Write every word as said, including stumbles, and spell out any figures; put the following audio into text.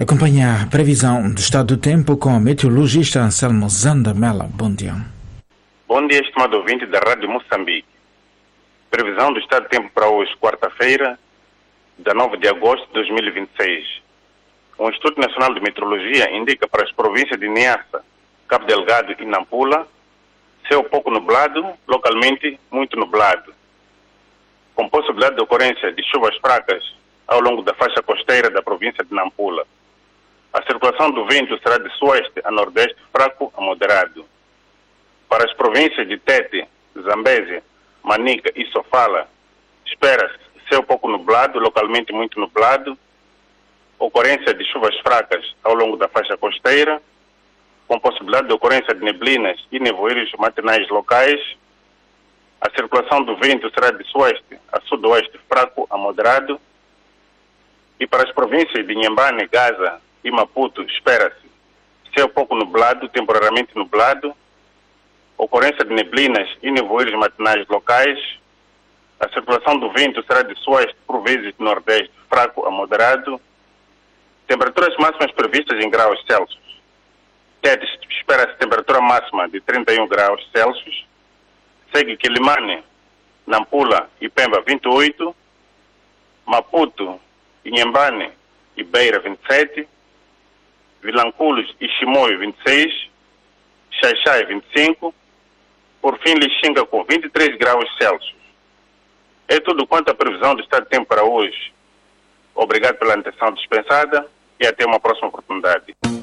Acompanha a previsão do estado do tempo com o meteorologista Anselmo Zandamela. Bom dia. Bom dia, estimado ouvinte da Rádio Moçambique. Previsão do estado do tempo para hoje, quarta-feira, dia nove de agosto de dois mil e vinte e seis. O Instituto Nacional de Meteorologia indica para as províncias de Niassa, Cabo Delgado e Nampula céu pouco nublado, localmente muito nublado, com possibilidade de ocorrência de chuvas fracas ao longo da faixa costeira da província de Nampula. A circulação do vento será de sueste a nordeste, fraco a moderado. Para as províncias de Tete, Zambésia, Manica e Sofala, espera-se céu pouco nublado, localmente muito nublado, ocorrência de chuvas fracas ao longo da faixa costeira, com possibilidade de ocorrência de neblinas e nevoeiros matinais locais. A circulação do vento será de sueste a sudoeste, fraco a moderado. E para as províncias de Inhambane, Gaza e Maputo, espera-se céu pouco nublado, temporariamente nublado, ocorrência de neblinas e nevoeiros matinais locais. A circulação do vento será de sueste, por vezes de nordeste, fraco a moderado. Temperaturas máximas previstas em graus Celsius. Tete, espera-se temperatura máxima de trinta e um graus Celsius. Segue Quilimane, Nampula e Pemba, vinte e oito. Maputo, Inhambane e Beira, vinte e sete. Vilanculos e Chimoio, vinte e seis. Xaixai, vinte e cinco. Por fim, Lixinga com vinte e três graus Celsius. É tudo quanto a previsão do estado de tempo para hoje. Obrigado pela atenção dispensada e até uma próxima oportunidade.